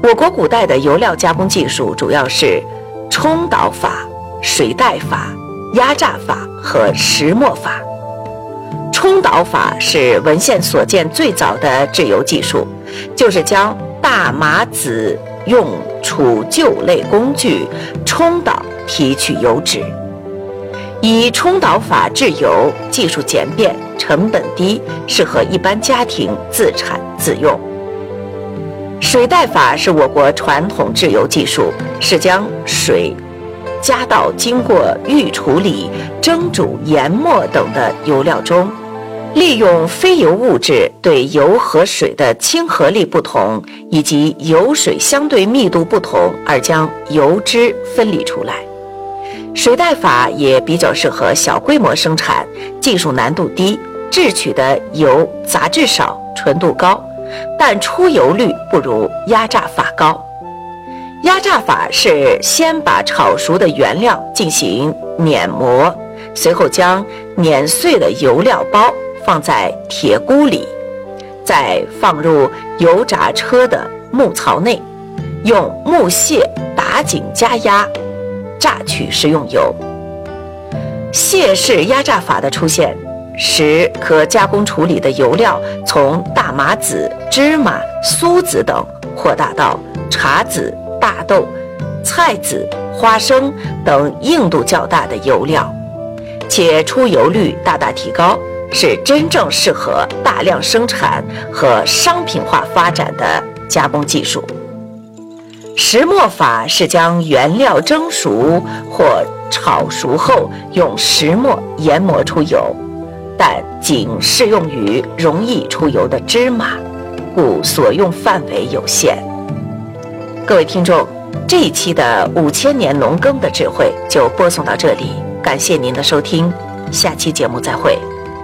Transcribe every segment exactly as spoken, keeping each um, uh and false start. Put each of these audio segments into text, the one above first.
我国古代的油料加工技术主要是冲导法、水带法、压榨法和石磨法。冲导法是文献所见最早的制油技术，就是将大麻籽用储臼类工具冲导提取油脂。以冲导法制油，技术简便，成本低，适合一般家庭自产自用。水带法是我国传统制油技术，是将水加到经过预处理、蒸煮、研磨等的油料中，利用非油物质对油和水的亲和力不同，以及油水相对密度不同而将油脂分离出来。水带法也比较适合小规模生产，技术难度低，制取的油杂质少，纯度高，但出油率不如压榨法高。压榨法是先把炒熟的原料进行碾磨，随后将碾碎的油料包放在铁箍里，再放入油炸车的木槽内，用木屑打紧加压，榨取食用油。屑式压榨法的出现，使可加工处理的油料从大麻籽、芝麻、苏子等扩大到茶籽、大豆、菜籽、花生等硬度较大的油料，且出油率大大提高，是真正适合大量生产和商品化发展的加工技术。石磨法是将原料蒸熟或炒熟后用石磨研磨出油，但仅适用于容易出油的芝麻，故所用范围有限。各位听众，这一期的五千年农耕的智慧就播送到这里，感谢您的收听，下期节目再会。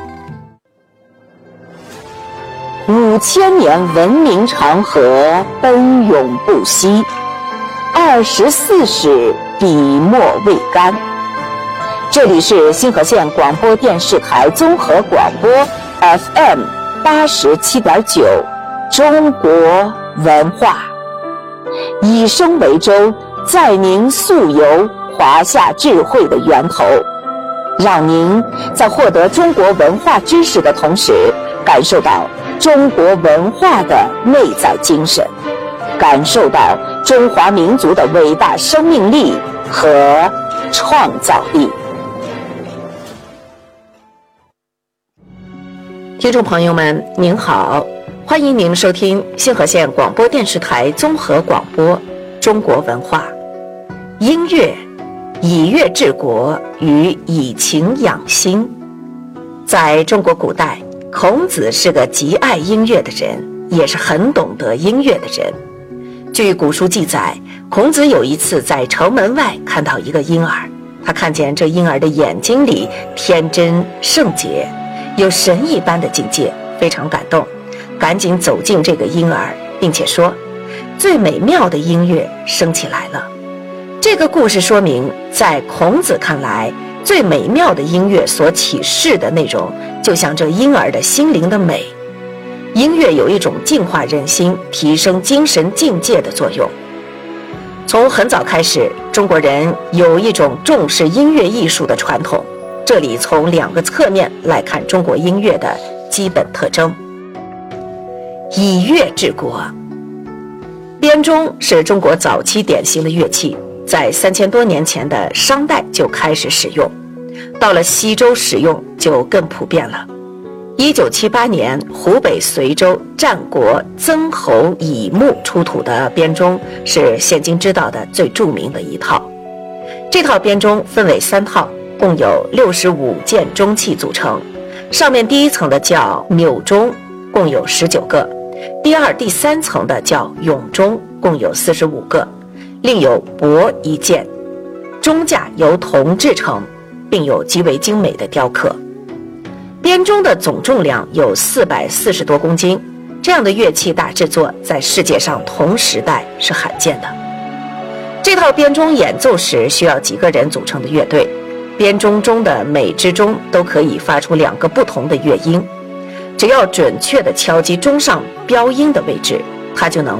五千年文明长河奔涌不息，二十四史笔墨未干。这里是新河县广播电视台综合广播 F M 八十七点九，中国文化，以声为舟，载您溯游华夏智慧的源头，让您在获得中国文化知识的同时，感受到中国文化的内在精神，感受到中华民族的伟大生命力和创造力。 听众朋友们，您好，欢迎您收听新河县广播电视台综合广播中国文化。音乐，以乐治国与以情养心。在中国古代，孔子是个极爱音乐的人，也是很懂得音乐的人。据古书记载，孔子有一次在城门外看到一个婴儿，他看见这婴儿的眼睛里天真圣洁，有神一般的境界，非常感动，赶紧走进这个婴儿，并且说，最美妙的音乐升起来了。这个故事说明，在孔子看来，最美妙的音乐所启示的内容，就像这婴儿的心灵的美。音乐有一种净化人心、提升精神境界的作用。从很早开始，中国人有一种重视音乐艺术的传统。这里从两个侧面来看中国音乐的基本特征。以乐治国。编钟是中国早期典型的乐器，在三千多年前的商代就开始使用，到了西周使用就更普遍了。一九七八年，湖北随州战国曾侯乙墓出土的编钟是现今知道的最著名的一套。这套编钟分为三套，共有六十五件钟器组成。上面第一层的叫钮钟，共有十九个；第二、第三层的叫俑钟，共有四十五个，另有帛一件。钟架由铜制成，并有极为精美的雕刻。编钟的总重量有四百四十多公斤，这样的乐器大制作在世界上同时代是罕见的。这套编钟演奏时需要几个人组成的乐队，编钟中的每支钟都可以发出两个不同的乐音，只要准确地敲击钟上标音的位置，它就能